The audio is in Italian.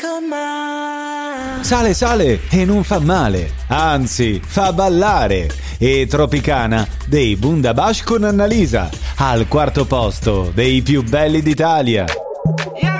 Sale, sale e non fa male, anzi fa ballare. E Tropicana dei Bundabash con Annalisa al quarto posto dei più belli d'Italia.